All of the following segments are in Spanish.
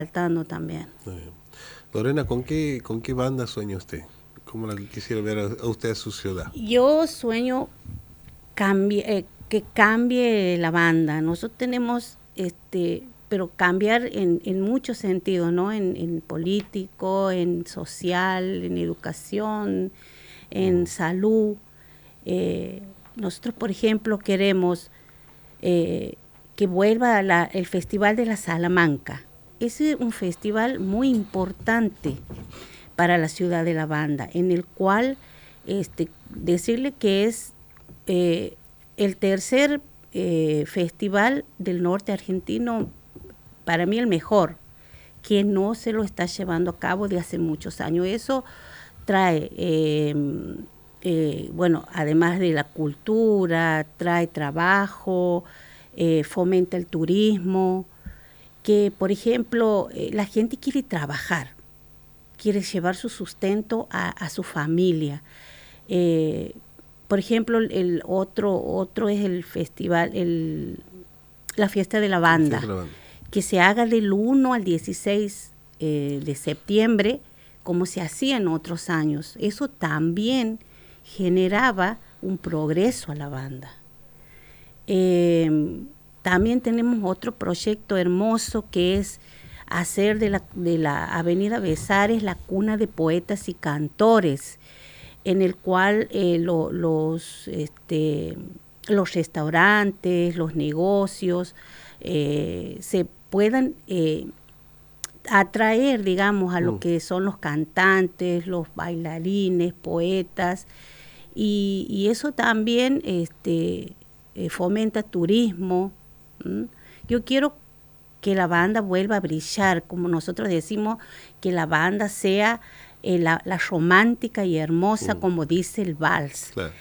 faltando también. Muy bien. Lorena, ¿con qué banda sueña usted? ¿Cómo la quisiera ver a usted a su ciudad? Yo sueño que cambie la banda. Nosotros tenemos, pero cambiar en muchos sentidos, ¿no? En político, en social, en educación, en salud. Nosotros, por ejemplo, queremos que vuelva el Festival de la Salamanca. Ese es un festival muy importante para la ciudad de La Banda, en el cual decirle que es el tercer festival del norte argentino, para mí el mejor, que no se lo está llevando a cabo de hace muchos años. Eso trae, además de la cultura, trae trabajo, fomenta el turismo, que por ejemplo la gente quiere trabajar, quiere llevar su sustento a su familia. Por ejemplo, el otro es el festival, la fiesta de la banda, que se haga del 1 al 16 de septiembre, como se hacía en otros años. Eso también generaba un progreso a la banda. También tenemos otro proyecto hermoso que es hacer de la Avenida Besares la cuna de poetas y cantores, en el cual los restaurantes, los negocios se puedan atraer, digamos, a lo que son los cantantes, los bailarines, poetas, y eso también fomenta turismo. Yo quiero que la banda vuelva a brillar, como nosotros decimos, que la banda sea la romántica y hermosa, como dice el vals. Claro.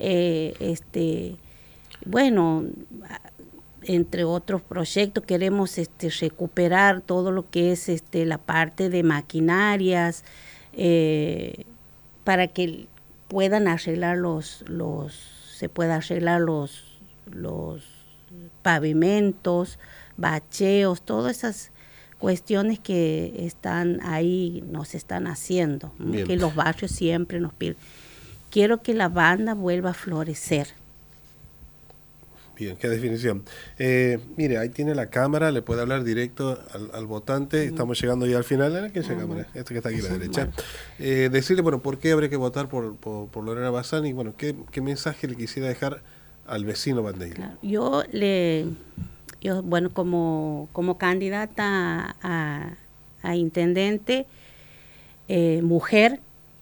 Entre otros proyectos queremos recuperar todo lo que es la parte de maquinarias, para que puedan arreglar los pavimentos, bacheos, todas esas cuestiones que están ahí, nos están haciendo, ¿no? Que los barrios siempre nos piden. Quiero que la banda vuelva a florecer. Bien, qué definición. Mire, ahí tiene la cámara, le puede hablar directo al votante. Estamos llegando ya al final. ¿Qué es esa cámara? Esta que está aquí a la derecha. Decirle, ¿por qué habría que votar por Lorena Bazán? Y ¿qué mensaje le quisiera dejar al vecino bandeño? Claro. Yo como candidata a intendente, mujer,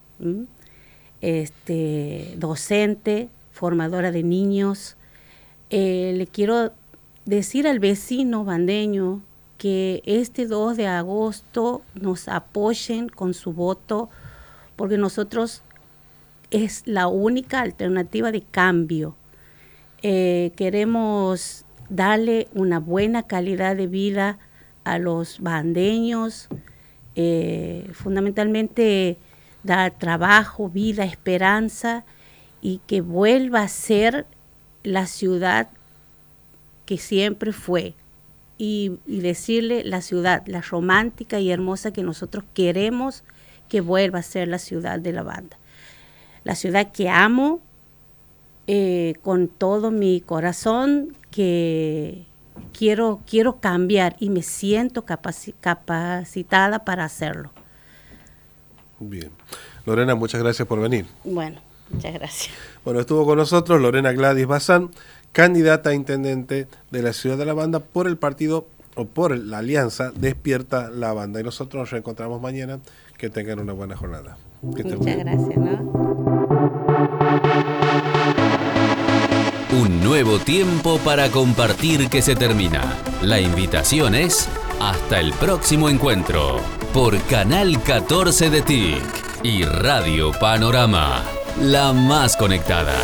docente, formadora de niños, le quiero decir al vecino bandeño que este 2 de agosto nos apoyen con su voto, porque nosotros es la única alternativa de cambio. Queremos darle una buena calidad de vida a los bandeños, fundamentalmente dar trabajo, vida, esperanza, y que vuelva a ser la ciudad que siempre fue, y decirle la ciudad, la romántica y hermosa que nosotros queremos que vuelva a ser la ciudad de la banda, la ciudad que amo con todo mi corazón, que quiero cambiar y me siento capacitada para hacerlo. Bien. Lorena, muchas gracias por venir. Bueno, muchas gracias. Bueno, estuvo con nosotros Lorena Gladys Bazán, candidata a intendente de la ciudad de La Banda por el partido o por la alianza Despierta La Banda. Y nosotros nos reencontramos mañana. Que tengan una buena jornada. Muchas gracias, ¿no? Un nuevo tiempo para compartir que se termina. La invitación es hasta el próximo encuentro por Canal 14 de TIC y Radio Panorama, la más conectada.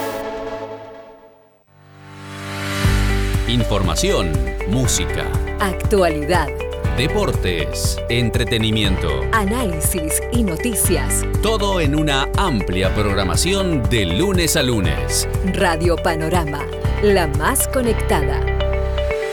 Información, música, actualidad, deportes, entretenimiento, análisis y noticias. Todo en una amplia programación de lunes a lunes. Radio Panorama, la más conectada.